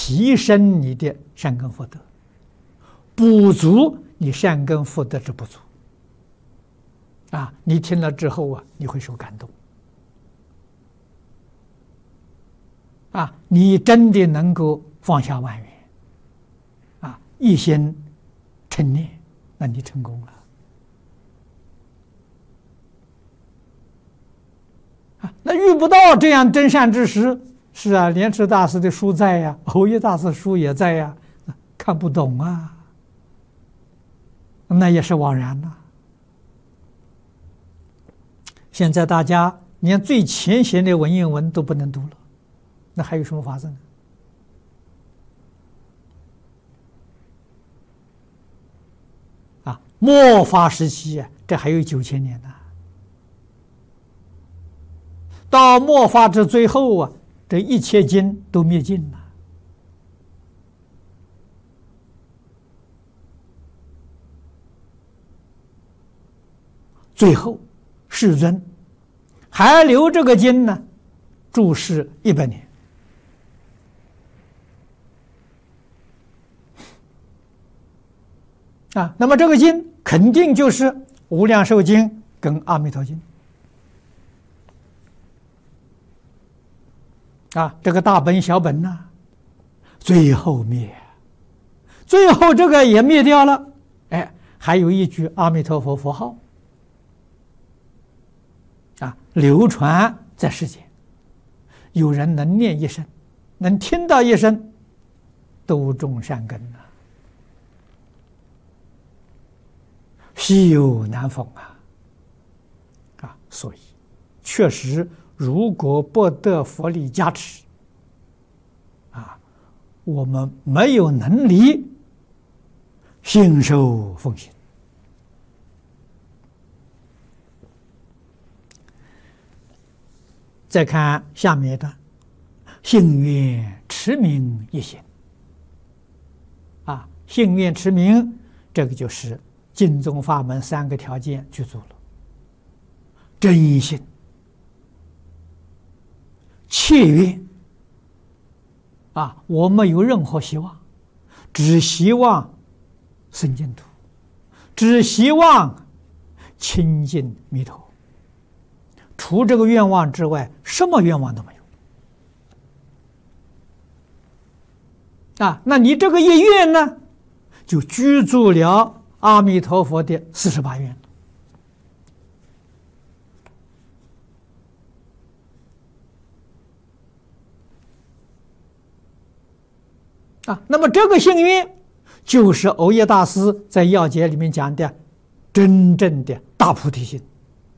提升你的善根福德，补足你善根福德之不足。你听了之后你会受感动。你真的能够放下万缘，一心称念，那你成功了。那遇不到这样真善之时，是莲池大师的书在呀，藕益大师书也在呀，看不懂那也是枉然呐。现在大家连最浅显的文言文都不能读了，那还有什么法子呢？末法时期这还有9000年呢。到末法之最后这一切经都灭尽了。最后世尊还留这个经呢，住世100年。那么这个经肯定就是《无量寿经》跟《阿弥陀经》这个大本小本最后灭，最后这个也灭掉了，还有一句阿弥陀佛佛号流传在世间，有人能念一声，能听到一声，都种善根稀有难逢所以确实，如果不得佛力加持我们没有能力信受奉行。再看下面一段，信愿持名一心信愿持名，这个就是净宗法门3个条件具足了：真心、切愿我没有任何希望，只希望生净土，只希望亲近弥陀，除这个愿望之外，什么愿望都没有那你这个一愿呢，就具足了阿弥陀佛的48愿那么这个信愿就是藕益大师在要解里面讲的真正的大菩提心，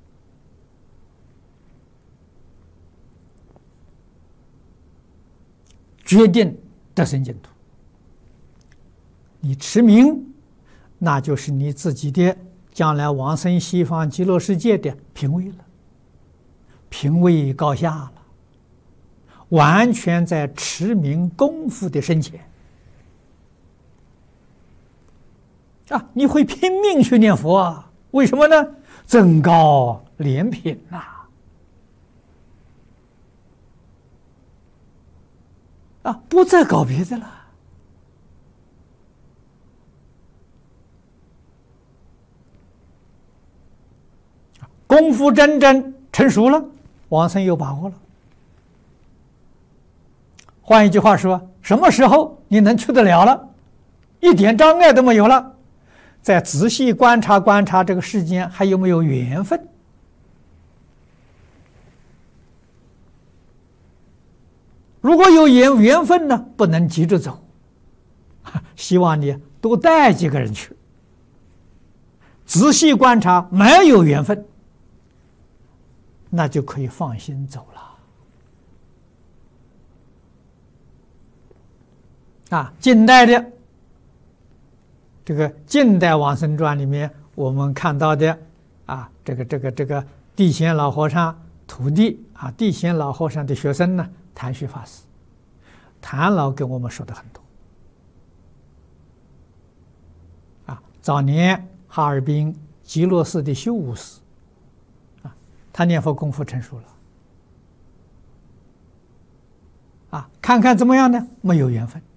决定得生净土。你持名，那就是你自己的将来往生西方极乐世界的品位了，品位高下了，完全在持名功夫的深浅你会拼命去念佛为什么呢？增高莲品不再搞别的了。功夫真正成熟了，往生有把握了。换一句话说，什么时候你能去得了了，一点障碍都没有了，再仔细观察观察这个世间还有没有缘分。如果有缘分呢，不能急着走，希望你多带几个人去，仔细观察没有缘分，那就可以放心走了。近代的这个近代往生传里面，我们看到的这个地仙老和尚徒弟地仙老和尚的学生呢，谭旭法师，谭老跟我们说的很多早年哈尔滨极乐寺的修武师他念佛功夫成熟了看看怎么样呢？没有缘分。